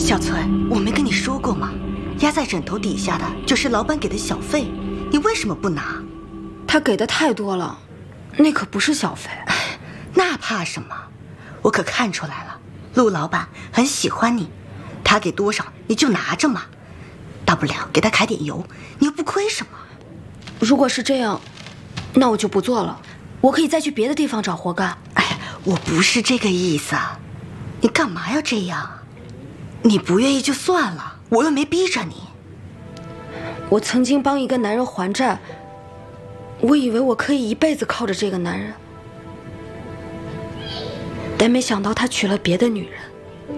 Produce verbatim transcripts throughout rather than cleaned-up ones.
小翠，我没跟你说过吗？压在枕头底下的就是老板给的小费，你为什么不拿？ 他给的太多了，那可不是小费。 那怕什么？我可看出来了，陆老板很喜欢你，他给多少你就拿着嘛，大不了给他揩点油，你又不亏什么。 如果是这样，那我就不做了，我可以再去别的地方找活干。 哎，我不是这个意思，你干嘛要这样？你不愿意就算了，我又没逼着你。 我曾经帮一个男人还债，我以为我可以一辈子靠着这个男人，但没想到他娶了别的女人。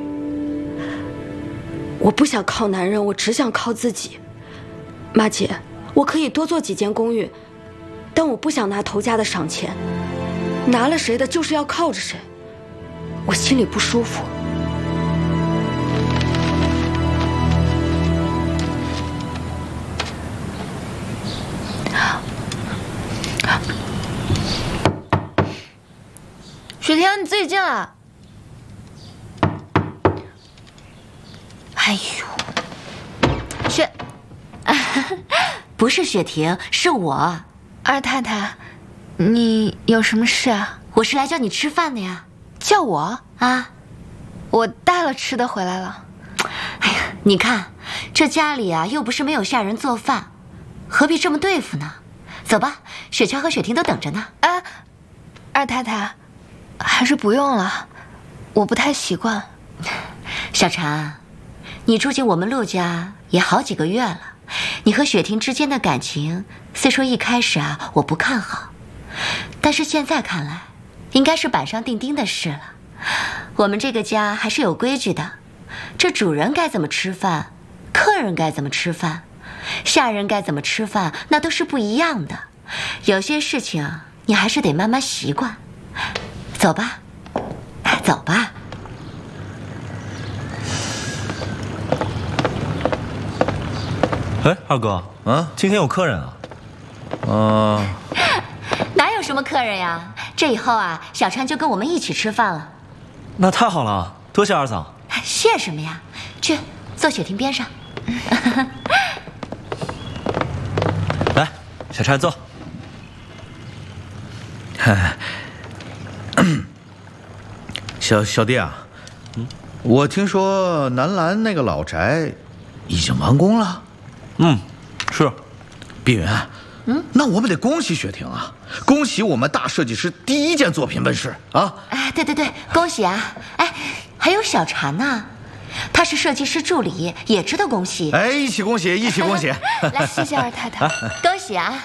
我不想靠男人，我只想靠自己。马姐，我可以多做几间公寓，但我不想拿头家的赏钱，拿了谁的就是要靠着谁，我心里不舒服。 雪婷，你自己进来。 哎呦，雪，不是雪婷，是我。 二太太，你有什么事啊？ 我是来叫你吃饭的呀。 叫我啊？ 我带了吃的回来了。 哎呀，你看这家里啊，又不是没有下人做饭，何必这么对付呢？走吧，雪乔和雪婷都等着呢。 啊，二太太。还是不用了，我不太习惯。 小婵，你住进我们陆家也好几个月了，你和雪婷之间的感情虽说一开始啊我不看好，但是现在看来应该是板上钉钉的事了。我们这个家还是有规矩的，这主人该怎么吃饭，客人该怎么吃饭，下人该怎么吃饭，那都是不一样的。有些事情你还是得慢慢习惯。走吧，走吧。 哎，二哥，啊，今天有客人啊？啊， 哪有什么客人呀？这以后啊，小婵就跟我们一起吃饭了。 那太好了，多谢二嫂。 谢什么呀？去，坐雪婷边上。 来，小婵坐。 小小弟啊，嗯，我听说南兰那个老宅已经完工了。 嗯，是。 碧云，嗯，那我们得恭喜雪婷啊，恭喜我们大设计师第一件作品问世啊！ 哎，对对对，恭喜啊！哎，还有小婵呢，她是设计师助理，也值得恭喜。 哎，一起恭喜，一起恭喜！ 来，谢谢二太太， 恭喜啊！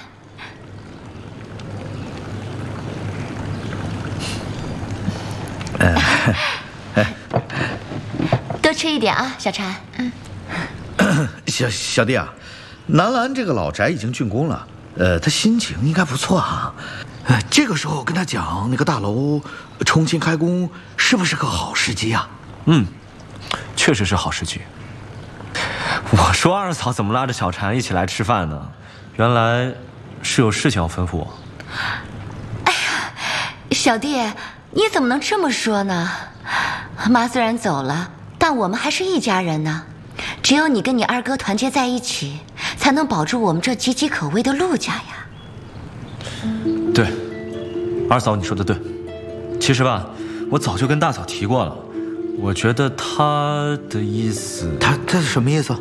多吃一点啊，小婵。嗯。 小小弟啊，南兰这个老宅已经竣工了，呃，他心情应该不错啊。呃，这个时候跟他讲那个大楼重新开工，是不是个好时机啊？ 嗯，确实是好时机。我说二嫂怎么拉着小婵一起来吃饭呢？原来是有事情要吩咐我。 哎呀，小弟，你怎么能这么说呢？妈虽然走了，但我们还是一家人呢。只有你跟你二哥团结在一起，才能保住我们这岌岌可危的陆家呀。 对，二嫂你说的对。其实吧，我早就跟大嫂提过了，我觉得她的意思， 他他是什么意思？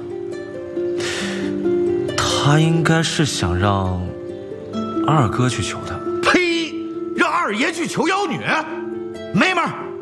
她应该是想让二哥去求她。 呸！让二爷去求妖女，妹妹儿。